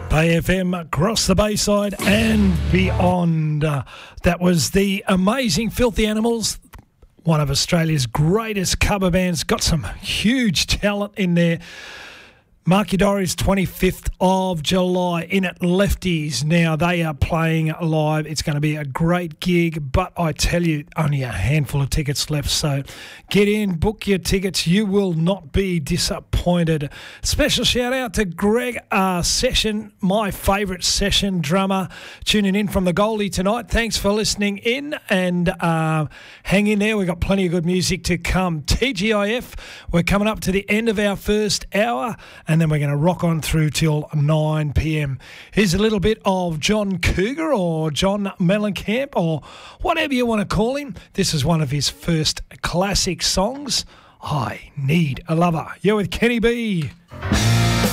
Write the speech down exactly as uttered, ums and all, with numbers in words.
Bay F M across the Bayside and beyond. Uh, that was the amazing Filthy Animals, one of Australia's greatest cover bands. Got some huge talent in there. Mark your diaries, twenty-fifth of July in at Lefties. Now, they are playing live. It's going to be a great gig, but I tell you, only a handful of tickets left. So get in, book your tickets. You will not be disappointed. Special shout out to Greg uh, Session, my favourite session drummer, tuning in from the Goldie tonight. Thanks for listening in, and uh, hang in there. We've got plenty of good music to come. T G I F, we're coming up to the end of our first hour, and then we're going to rock on through till nine p.m. Here's a little bit of John Cougar or John Mellencamp or whatever you want to call him. This is one of his first classic songs, I Need a Lover. You're with Kenny B.